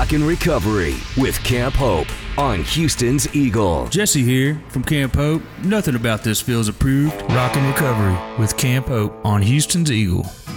Rockin' Recovery with Camp Hope on Houston's Eagle. Jesse here from Camp Hope. Nothing about this feels approved. Rockin' Recovery with Camp Hope on Houston's Eagle.